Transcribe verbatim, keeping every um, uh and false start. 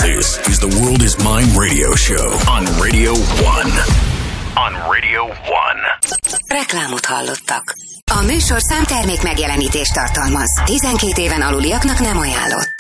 This is the World is Mine radio show on Radio One. On Radio One. Reklámot hallottak. A műsor számtermék megjelenítést tartalmaz. tizenkét éven aluliaknak nem ajánlott.